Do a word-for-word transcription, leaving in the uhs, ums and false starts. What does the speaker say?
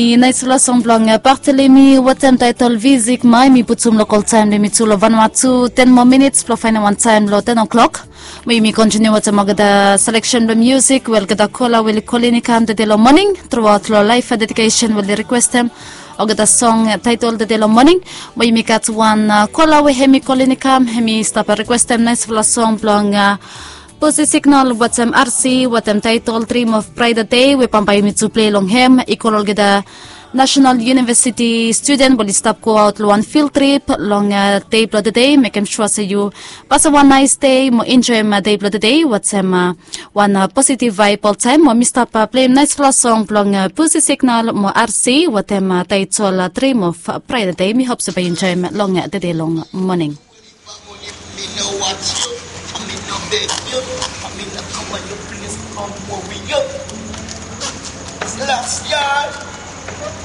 Nice song blong Barthelemy what time title visit my mi putsum local time le mitsulo Vanuatu ten more minutes plus final one time lo ten o'clock. We mi continue with the selection of music. We'll get a caller will calling come the day morning throughout lo life dedication will request them. Og the song titled the day morning. We mi got one caller we hemi calling come hemi stop request them nice song blong Pussy signal what's um R C what um title Dream of Pride Day we pampay me to play long him equal get the National University student will stop go out one field trip long uh, day blood the day make him sure say you pass one nice day mo enjoy my day blood the day what's um uh, one uh, positive vibe all time mo mister uh, play nice last song long uh, Pussy signal mo R C what um uh, title uh, Dream of Pride Day me hope so by enjoy long uh, the day long morning. Last year